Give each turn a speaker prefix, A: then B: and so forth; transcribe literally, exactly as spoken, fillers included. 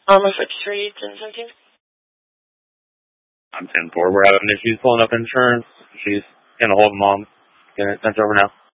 A: Armor fifty-three, ten seventeen.
B: I'm ten four. We're having issues pulling up insurance. She's going to hold them on. Getting it sent over now.